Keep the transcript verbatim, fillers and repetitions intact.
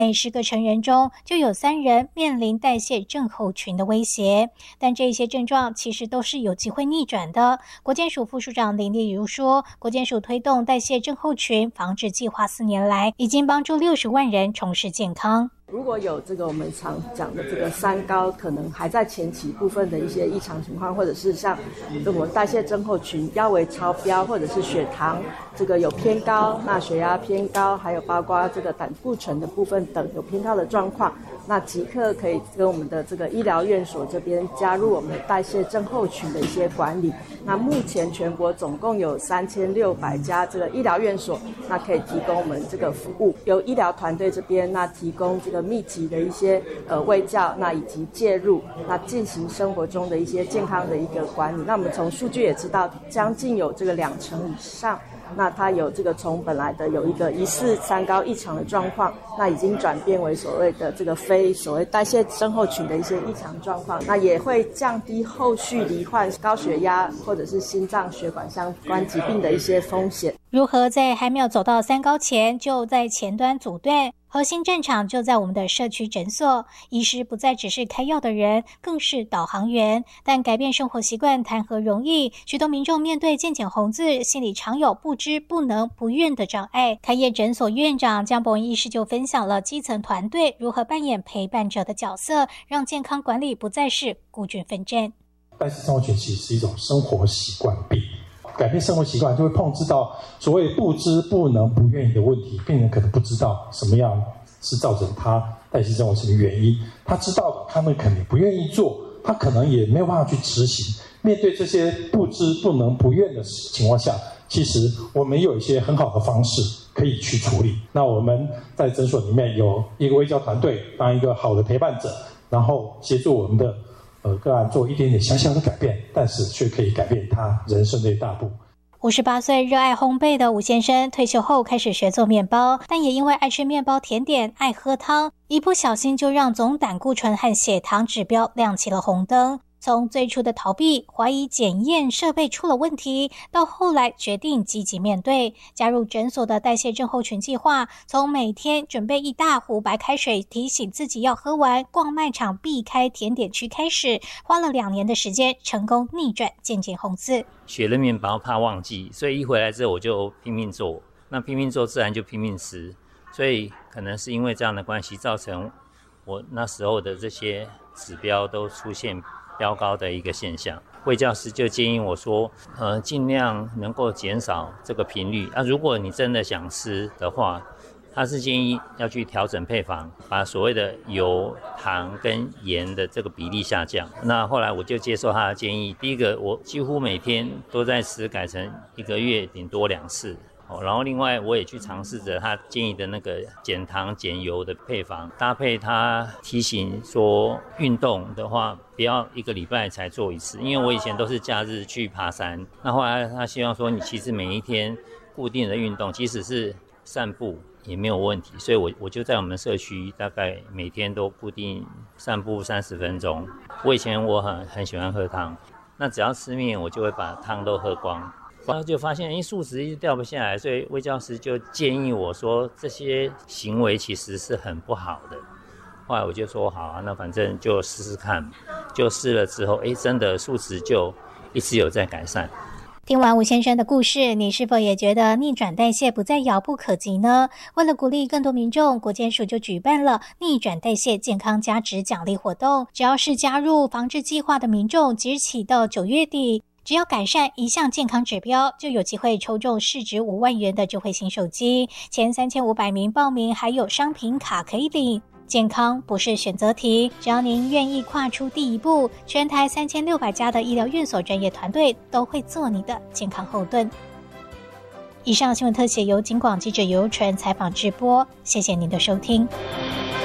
每十个成人中就有三人面临代谢症候群的威胁，但这些症状其实都是有机会逆转的。国健署副署长林丽如说，国健署推动代谢症候群防治计划四年来，已经帮助六十万人重拾健康。 如果有这个我们常讲的这个三高，可能还在前期部分的一些异常情况，或者是像我们代谢症候群腰围超标，或者是血糖这个有偏高，那血压偏高，还有包括这个胆固醇的部分等有偏高的状况，那即刻可以跟我们的这个医疗院所这边加入我们的代谢症候群的一些管理。那目前全国总共有三千六百家这个医疗院所，那可以提供我们这个服务，由医疗团队这边那提供这个密集的一些呃卫教，那以及介入，那进行生活中的一些健康的一个管理。那我们从数据也知道，将近有这个两成以上，那它有这个从本来的有一个疑似三高异常的状况，那已经转变为所谓的这个非所谓代谢症候群的一些异常状况，那也会降低后续罹患高血压或者是心脏血管相关疾病的一些风险。 如何在还没有走到三高前就在前端阻断？核心战场就在我们的社区诊所，医师不再只是开药的人，更是导航员。但改变生活习惯谈何容易？许多民众面对健检红字，心里常有不知、不能、不愿的障碍。开业诊所院长江博文医师就分享了基层团队如何扮演陪伴者的角色，让健康管理不再是孤军奋战。 代谢症候群其实是一种生活习惯病。改变生活习惯就会碰触到所谓不知不能不愿意的问题，病人可能不知道什么样是造成他代谢症候群的原因，他知道了，他们可能不愿意做，他可能也没有办法去执行。面对这些不知不能不愿的情况下，其实我们有一些很好的方式可以去处理。那我们在诊所里面有一个卫教团队当一个好的陪伴者，然后协助我们的呃，个案做一点点小小的改变，但是却可以改变他人生的一大步。 五十八岁热爱烘焙的吴先生退休后开始学做面包，但也因为爱吃面包甜点、爱喝汤，一不小心就让总胆固醇和血糖指标亮起了红灯。从最初的逃避、怀疑检验设备出了问题，到后来决定积极面对，加入诊所的代谢症候群计划，从每天准备一大壶白开水提醒自己要喝完，逛卖场避开甜点区开始，花了两年的时间，成功逆转健检红字。 学了面包怕忘记，所以一回来之后我就拼命做，那拼命做自然就拼命吃，所以可能是因为这样的关系，造成我那时候的这些指标都出现飙高的一个现象。卫教师就建议我说，呃，尽量能够减少这个频率。啊，如果你真的想吃的话，他是建议要去调整配方，把所谓的油、糖跟盐的这个比例下降。那后来我就接受他的建议，第一个我几乎每天都在吃，改成一个月顶多两次。然后另外我也去尝试着他建议的那个减糖减油的配方，搭配他提醒说运动的话不要一个礼拜才做一次，因为我以前都是假日去爬山，那后来他希望说你其实每一天固定的运动，即使是散步也没有问题，所以我我就在我们社区大概每天都固定散步三十分钟。我以前我很很喜欢喝汤，那只要吃面我就会把汤都喝光，然后就发现因为数值一直掉不下来，所以卫教师就建议我说这些行为其实是很不好的。后来我就说好啊，那反正就试试看，就试了之后，哎，真的数值就一直有在改善。 听完吴先生的故事，你是否也觉得逆转代谢不再遥不可及呢？为了鼓励更多民众，国健署就举办了逆转代谢健康加值奖励活动，只要是加入防治计划的民众，即日起到九月底，只要改善一项健康指标，就有机会抽中市值五万元的智慧型手机，前三千五百名报名还有商品卡可以领。健康不是选择题，只要您愿意跨出第一步，全台三千六百家的医疗院所专业团队都会做你的健康后盾。以上新闻特写由警广记者尤纯采访直播，谢谢您的收听。